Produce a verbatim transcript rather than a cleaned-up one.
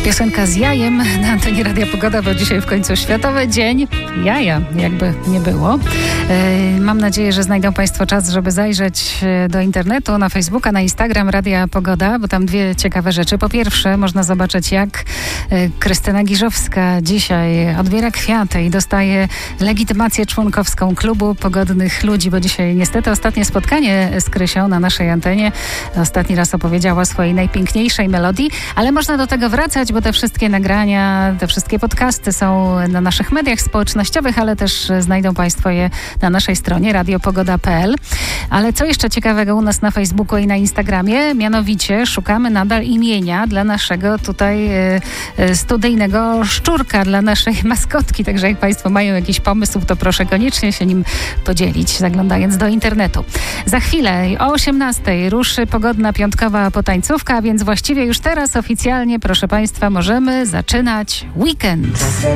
Piosenka z jajem na antenie Radia Pogoda, bo dzisiaj w końcu Światowy Dzień Jaja, jakby nie było. Mam nadzieję, że znajdą Państwo czas, żeby zajrzeć do internetu, na Facebooka, na Instagram Radia Pogoda, bo tam dwie ciekawe rzeczy. Po pierwsze, można zobaczyć, jak Krystyna Giżowska dzisiaj odbiera kwiaty i dostaje legitymację członkowską Klubu Pogodnych Ludzi, bo dzisiaj niestety ostatnie spotkanie z Krysią na naszej antenie. Ostatni raz opowiedziała o swojej najpiękniejszej melodii, ale można do tego wracać, bo te wszystkie nagrania, te wszystkie podcasty są na naszych mediach społecznościowych, ale też znajdą Państwo je na naszej stronie radio pogoda kropka p l. Ale co jeszcze ciekawego u nas na Facebooku i na Instagramie? Mianowicie szukamy nadal imienia dla naszego tutaj e, e, studyjnego szczurka, dla naszej maskotki. Także jak Państwo mają jakiś pomysł, to proszę koniecznie się nim podzielić, zaglądając do internetu. Za chwilę o osiemnastej ruszy pogodna piątkowa potańcówka, więc właściwie już teraz oficjalnie, proszę Państwa, możemy zaczynać weekend.